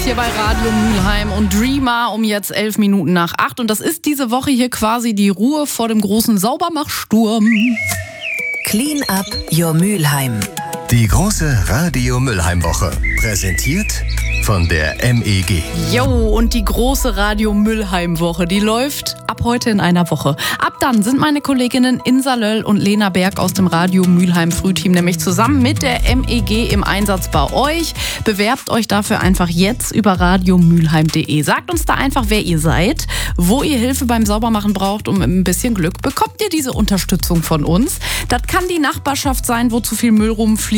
hier bei Radio Mülheim und Dreamer um jetzt 11 Minuten nach 8. Und das ist diese Woche hier quasi die Ruhe vor dem großen Saubermachsturm. Clean up your Mülheim. Die große Radio Mülheim Woche. Präsentiert von der MEG. Jo, und die große Radio Mülheim Woche, die läuft ab heute in einer Woche. Ab dann sind meine Kolleginnen Insa Löll und Lena Berg aus dem Radio Mülheim Frühteam nämlich zusammen mit der MEG im Einsatz bei euch. Bewerbt euch dafür einfach jetzt über radiomülheim.de. Sagt uns da einfach, wer ihr seid, wo ihr Hilfe beim Saubermachen braucht und mit ein bisschen Glück bekommt ihr diese Unterstützung von uns. Das kann die Nachbarschaft sein, wo zu viel Müll rumfliegt.